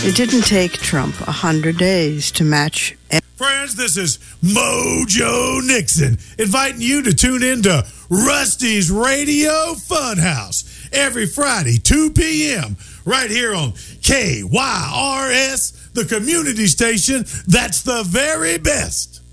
It didn't take Trump 100 days to match. Friends, this is Mojo Nixon inviting you to tune in to Rusty's Radio Funhouse every Friday, 2 p.m., right here on KYRS, the community station that's the very best.